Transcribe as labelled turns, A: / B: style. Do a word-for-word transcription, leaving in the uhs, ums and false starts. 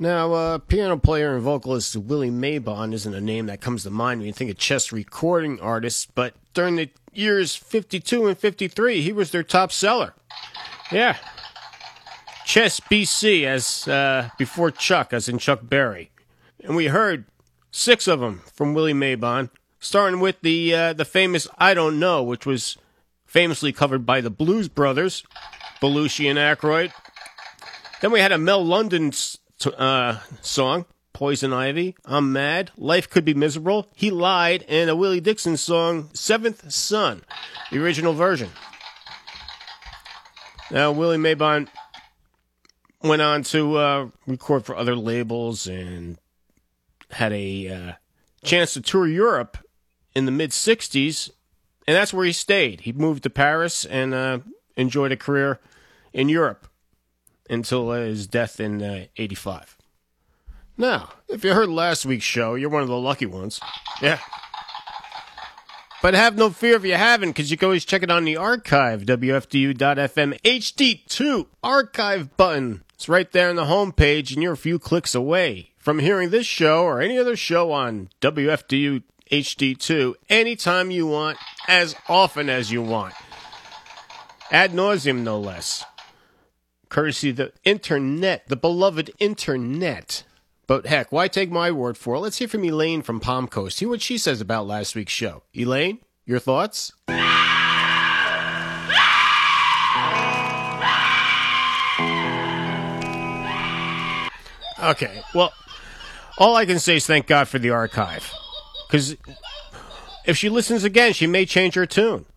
A: Now, uh, piano player and vocalist Willie Mabon isn't a name that comes to mind when you think of Chess recording artists, but during the years fifty-two and fifty-three, he was their top seller. Yeah. Chess B C, as uh, before Chuck, as in Chuck Berry. And we heard six of them from Willie Mabon, starting with the uh, the famous I Don't Know, which was famously covered by the Blues Brothers, Belushi and Aykroyd. Then we had a Mel London uh, song, Poison Ivy, I'm Mad, Life Could Be Miserable, He Lied, and a Willie Dixon song, Seventh Son, the original version. Now, Willie Mabon went on to uh, record for other labels and had a uh, chance to tour Europe in the mid-sixties, and that's where he stayed. He moved to Paris and uh, enjoyed a career in Europe until uh, his death in uh, eighty-five. Now, if you heard last week's show, you're one of the lucky ones. Yeah. But have no fear if you haven't, because you can always check it on the archive, W F D U dot F M H D two archive button. It's right there on the homepage, and you're a few clicks away from hearing this show or any other show on W F D U H D two anytime you want, as often as you want. Ad nauseum, no less. Courtesy of the internet, the beloved internet. But heck, why take my word for it? Let's hear from Elaine from Palm Coast. Hear what she says about last week's show. Elaine, your thoughts? Okay, well, all I can say is thank God for the archive. Because if she listens again, she may change her tune.